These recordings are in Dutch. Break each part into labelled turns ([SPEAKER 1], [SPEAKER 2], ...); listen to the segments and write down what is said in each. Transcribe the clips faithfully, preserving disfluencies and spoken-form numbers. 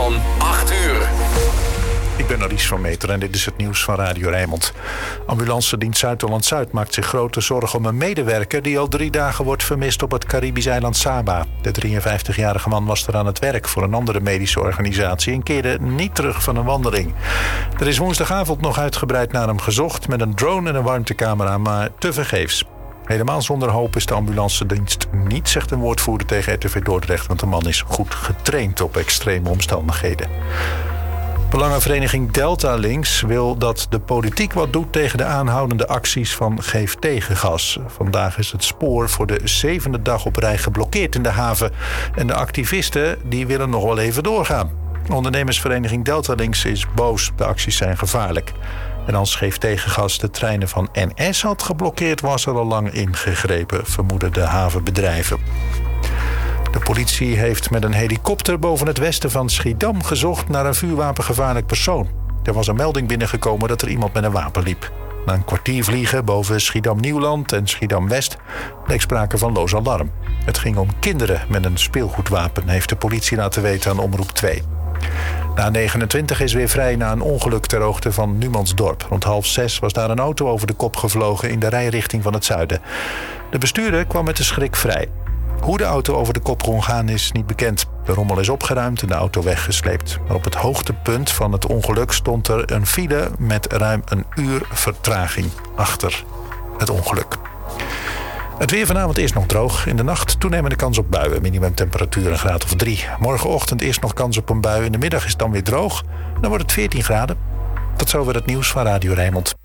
[SPEAKER 1] van acht uur.
[SPEAKER 2] Ik ben Aries van Meter en dit is het nieuws van Radio Rijnmond. Ambulancedienst Zuid-Holland-Zuid maakt zich grote zorgen om een medewerker die al drie dagen wordt vermist op het Caribisch eiland Saba. De drieënvijftigjarige man was er aan het werk voor een andere medische organisatie en keerde niet terug van een wandeling. Er is woensdagavond nog uitgebreid naar hem gezocht met een drone en een warmtecamera, maar tevergeefs. Helemaal zonder hoop is de ambulancedienst niet, zegt een woordvoerder tegen R T V Dordrecht, want de man is goed getraind op extreme omstandigheden. Belangenvereniging Delta Links wil dat de politiek wat doet tegen de aanhoudende acties van Geef Tegengas. Vandaag is het spoor voor de zevende dag op rij geblokkeerd in de haven. En de activisten die willen nog wel even doorgaan. De ondernemersvereniging Delta Links is boos. De acties zijn gevaarlijk. En als Geef Tegengas de treinen van N S had geblokkeerd, was er al lang ingegrepen, vermoeden de havenbedrijven. De politie heeft met een helikopter boven het westen van Schiedam gezocht naar een vuurwapengevaarlijk persoon. Er was een melding binnengekomen dat er iemand met een wapen liep. Na een kwartier vliegen boven Schiedam-Nieuwland en Schiedam-West bleek sprake van loos alarm. Het ging om kinderen met een speelgoedwapen, heeft de politie laten weten aan Omroep twee. De A negenentwintig is weer vrij na een ongeluk ter hoogte van Numansdorp. Rond half zes was daar een auto over de kop gevlogen in de rijrichting van het zuiden. De bestuurder kwam met de schrik vrij. Hoe de auto over de kop kon gaan is niet bekend. De rommel is opgeruimd en de auto weggesleept. Maar op het hoogtepunt van het ongeluk stond er een file met ruim een uur vertraging achter het ongeluk. Het weer vanavond is nog droog. In de nacht toenemende kans op buien. Minimumtemperatuur een graad of drie. Morgenochtend eerst nog kans op een bui. In de middag is het dan weer droog. Dan wordt het veertien graden. Tot zover het nieuws van Radio Rijnmond.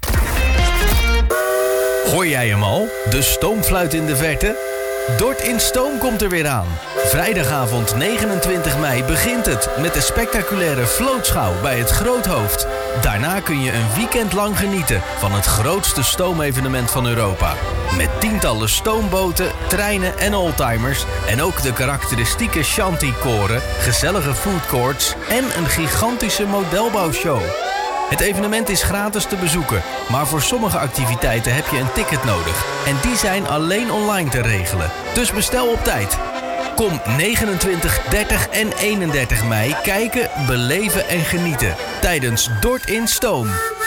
[SPEAKER 3] Hoor jij hem al? De stoomfluit in de verte? Dort in Stoom komt er weer aan. Vrijdagavond negenentwintig mei begint het met de spectaculaire vlootschouw bij het Groothoofd. Daarna kun je een weekend lang genieten van het grootste stoomevenement van Europa. Met tientallen stoomboten, treinen en oldtimers en ook de karakteristieke shanty-koren, gezellige foodcourts en een gigantische modelbouwshow. Het evenement is gratis te bezoeken, maar voor sommige activiteiten heb je een ticket nodig. En die zijn alleen online te regelen. Dus bestel op tijd. Kom negenentwintig, dertig en eenendertig mei kijken, beleven en genieten. Tijdens Dort in Stoom.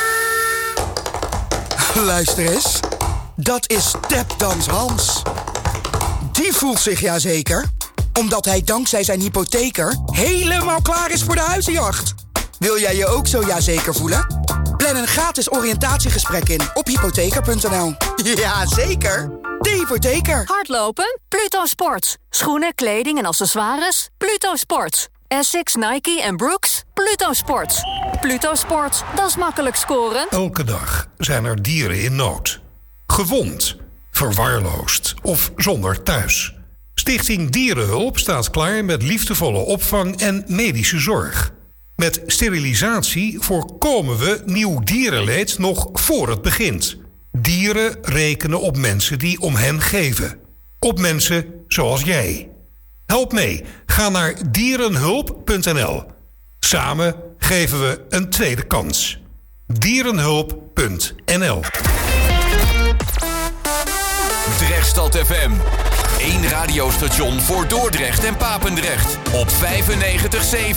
[SPEAKER 4] Luister eens. Dat is Tapdans Hans. Die voelt zich ja zeker, omdat hij dankzij zijn hypotheker helemaal klaar is voor de huizenjacht. Wil jij je ook zo jazeker voelen? Plan een gratis oriëntatiegesprek in op hypotheker punt n l. Ja, zeker. De Hypotheker.
[SPEAKER 5] Hardlopen? Pluto Sports. Schoenen, kleding en accessoires? Pluto Sports. Essex, Nike en Brooks? Pluto Sports. Pluto Sports, dat is makkelijk scoren.
[SPEAKER 6] Elke dag zijn er dieren in nood. Gewond, verwaarloosd of zonder thuis. Stichting Dierenhulp staat klaar met liefdevolle opvang en medische zorg. Met sterilisatie voorkomen we nieuw dierenleed nog voor het begint. Dieren rekenen op mensen die om hen geven. Op mensen zoals jij. Help mee. Ga naar dierenhulp punt n l. Samen geven we een tweede kans. dierenhulp punt n l.
[SPEAKER 1] Drechtstad F M. Eén radiostation voor Dordrecht en Papendrecht. Op vijfennegentig komma zeven.